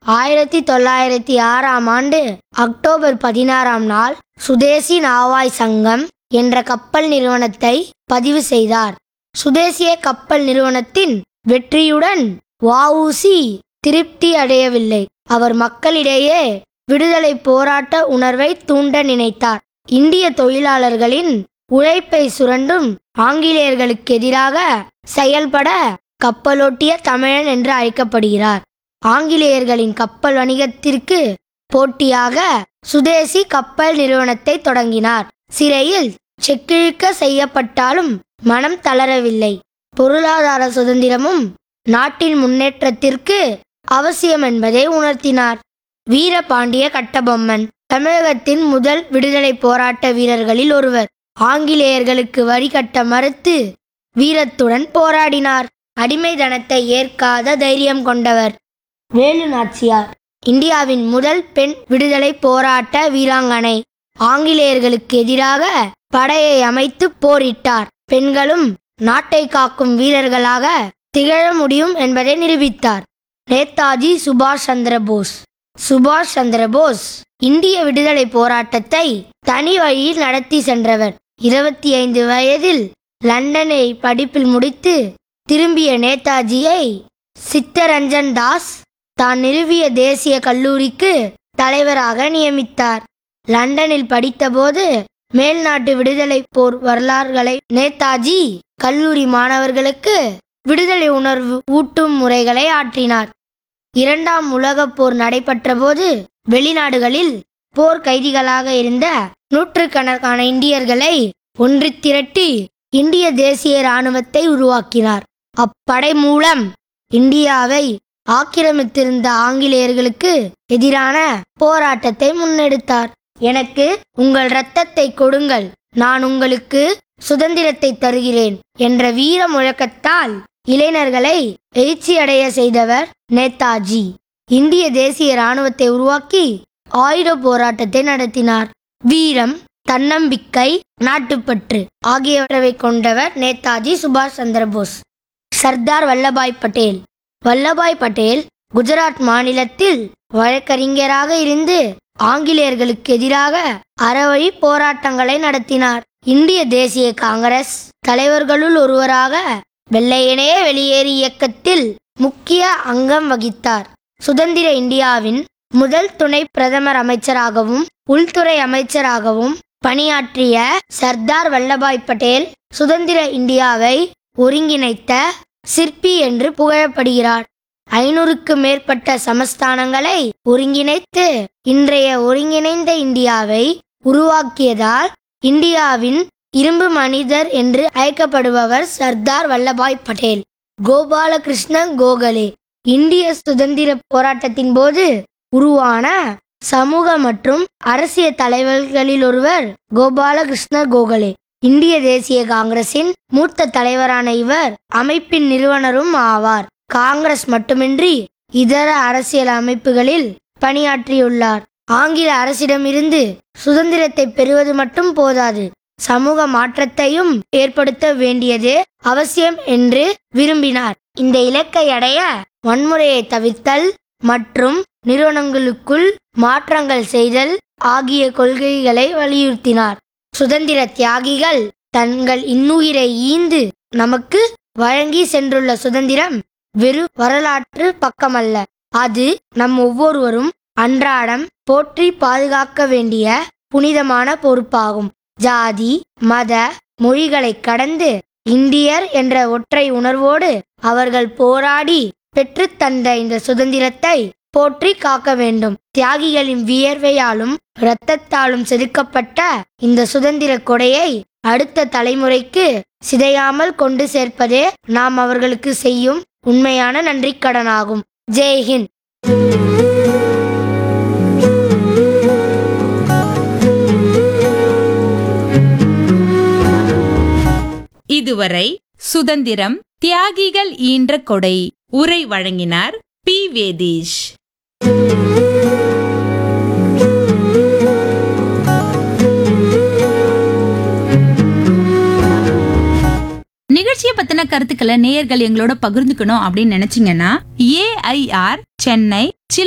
1906 October 16 சுதேசி நாவாய் சங்கம் என்ற கப்பல் நிறுவனத்தை பதிவு செய்தார். சுதேசிய கப்பல் நிறுவனத்தின் வெற்றியுடன் வ.உ.சி. திருப்தி அடையவில்லை. அவர் மக்களிடையே விடுதலை போராட்ட உணர்வை தூண்ட நினைத்தார். இந்திய தொழிலாளர்களின் உழைப்பை சுரண்டும் ஆங்கிலேயர்களுக்கு எதிராக செயல்பட கப்பலோட்டிய தமிழன் என்று அழைக்கப்படுகிறார். ஆங்கிலேயர்களின் கப்பல் வணிகத்திற்கு போட்டியாக சுதேசி கப்பல் நிறுவனத்தை தொடங்கினார். சிறையில் செக்கிழுக்க செய்யப்பட்டாலும் மனம் தளரவில்லை. பொருளாதார சுதந்திரமும் நாட்டின் முன்னேற்றத்திற்கு அவசியம் என்பதை உணர்த்தினார். வீரபாண்டிய கட்டபொம்மன் தமிழகத்தின் முதல் விடுதலை போராட்ட வீரர்களில் ஒருவர். ஆங்கிலேயர்களுக்கு வரி கட்ட மறுத்து வீரத்துடன் போராடினார். அடிமைத்தனத்தை ஏற்காத தைரியம் கொண்டவர். வேலு நாச்சியார் இந்தியாவின் முதல் பெண் விடுதலை போராட்ட வீராங்கனை. ஆங்கிலேயர்களுக்கு எதிராக படையை அமைத்து போரிட்டார். பெண்களும் நாட்டை காக்கும் வீரர்களாக திகழ முடியும் என்பதை நிரூபித்தார். நேதாஜி சுபாஷ் சந்திர போஸ். சுபாஷ் சந்திர போஸ் இந்திய விடுதலை போராட்டத்தை தனி வழியில் நடத்தி சென்றவர். 25 வயதில் லண்டனை படிப்பில் முடித்து திரும்பிய நேதாஜியை சித்தரஞ்சன் தாஸ் தான் நிறுவிய தேசிய கல்லூரிக்கு தலைவராக நியமித்தார். லண்டனில் படித்தபோது மேல்நாட்டு விடுதலை போர் வரலாறுகளை நேதாஜி கல்லூரி மாணவர்களுக்கு விடுதலை உணர்வு ஊட்டும் முறைகளை ஆற்றினார். 2ஆம் உலகப் போர் நடைபெற்ற போது வெளிநாடுகளில் போர் கைதிகளாக இருந்த நூற்றுக்கணக்கான இந்தியர்களை ஒன்று திரட்டி இந்திய தேசிய இராணுவத்தை உருவாக்கினார். அப்படை மூலம் இந்தியாவை ஆக்கிரமித்திருந்த ஆங்கிலேயர்களுக்கு எதிரான போராட்டத்தை முன்னெடுத்தார். எனக்கு உங்கள் இரத்தத்தை கொடுங்கள், நான் உங்களுக்கு சுதந்திரத்தை தருகிறேன் என்ற வீர முழக்கத்தால் இளைஞர்களை எழுச்சியடைய செய்தவர் நேதாஜி. இந்திய தேசிய இராணுவத்தை உருவாக்கி ஆயுத போராட்டத்தை நடத்தினார். வீரம், தன்னம்பிக்கை, நாட்டுப்பற்று ஆகியவற்றை கொண்டவர் நேதாஜி சுபாஷ் சந்திர போஸ். சர்தார் வல்லபாய் பட்டேல். வல்லபாய் பட்டேல் குஜராத் மாநிலத்தில் வழக்கறிஞராக இருந்து ஆங்கிலேயர்களுக்கு எதிராக அறவழி போராட்டங்களை நடத்தினார். இந்திய தேசிய காங்கிரஸ் தலைவர்களுள் ஒருவராக வெள்ளையனே வெளியேறு இயக்கத்தில் முக்கிய அங்கம் வகித்தார். சுதந்திர இந்தியாவின் முதல் துணை பிரதமர் அமைச்சராகவும் உள்துறை அமைச்சராகவும் பணியாற்றிய சர்தார் வல்லபாய் பட்டேல் சுதந்திர இந்தியாவை ஒருங்கிணைத்த சிற்பி என்று புகழப்படுகிறார். 500க்கு மேற்பட்ட சமஸ்தானங்களை ஒருங்கிணைத்து இன்றைய ஒருங்கிணைந்த இந்தியாவை உருவாக்கியதால் இந்தியாவின் இரும்பு மனிதர் என்று அழைக்கப்படுபவர் சர்தார் வல்லபாய் பட்டேல். கோபாலகிருஷ்ண கோகலே. இந்திய சுதந்திர போராட்டத்தின் போது உருவான சமூக மற்றும் அரசியல் தலைவர்களில் ஒருவர் கோபாலகிருஷ்ண கோகலே. இந்திய தேசிய காங்கிரசின் மூத்த தலைவரான இவர் அமைப்பின் நிறுவனரும் ஆவார். காங்கிரஸ் மட்டுமின்றி இதர அரசியல் அமைப்புகளில் பணியாற்றியுள்ளார். ஆங்கில அரசிடமிருந்து சுதந்திரத்தை பெறுவது மட்டும் போதாது, சமூக மாற்றத்தையும் ஏற்படுத்த வேண்டியது அவசியம் என்று விரும்பினார். இந்த இலக்கை அடைய வன்முறையை தவிர்த்தல் மற்றும் நிறுவனங்களுக்குள் மாற்றங்கள் செய்தல் ஆகிய கொள்கைகளை வலியுறுத்தினார். சுதந்திர தியாகிகள் தங்கள் இன்னுயிரை ஈந்து நமக்கு வழங்கி சென்றுள்ள சுதந்திரம் வெறும் வரலாற்று பக்கமல்ல, அது நம் ஒவ்வொருவரும் அன்றாடம் போற்றி பாதுகாக்க வேண்டிய புனிதமான பொறுப்பாகும். ஜாதி, மத, மொழிகளை கடந்து இந்தியர் என்ற ஒற்றை உணர்வோடு அவர்கள் போராடி பெற்றுத் தந்த இந்த சுதந்திரத்தை போற்றி காக்க வேண்டும். தியாகிகளின் வியர்வையாலும் இரத்தத்தாலும் செதுக்கப்பட்ட இந்த சுதந்திர கொடையை அடுத்த தலைமுறைக்கு சிதையாமல் கொண்டு சேர்ப்பதே நாம் அவர்களுக்கு செய்யும் உண்மையான நன்றிக்கடனாகும். ஜெய்ஹிந்த். இதுவரை சுதந்திரம் தியாகிகள் ஈன்ற கொடை உரை வழங்கினார் பி. வேதீஷ். நிகழ்ச்சியை பத்தின கருத்துக்களை நேயர்கள் எங்களோட பகிர்ந்துக்கணும் அப்படின்னு நினைச்சீங்கன்னா AIR சென்னை